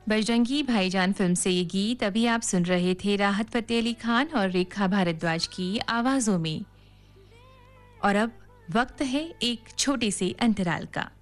बजरंगी भाईजान फिल्म से ये गीत अभी आप सुन रहे थे राहत फतेह अली खान और रेखा भारद्वाज की आवाजों में। और अब वक्त है एक छोटे से अंतराल का।